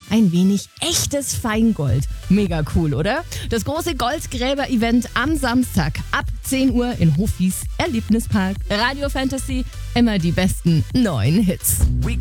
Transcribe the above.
ein wenig echtes Feingold. Mega cool, oder? Das große Goldgräber-Event am Samstag ab 10 Uhr in Hofis Erlebnispark. Radio Fantasy, immer die besten neuen Hits.